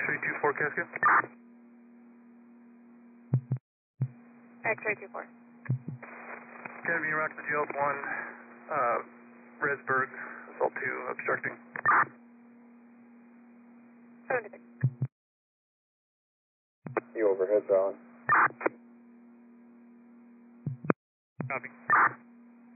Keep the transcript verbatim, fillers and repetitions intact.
X-ray two four Casca. X-ray two four. Academy Rock to G L one, uh, Resberg, assault two, obstructing. seventy-six. You overheads on. Copy.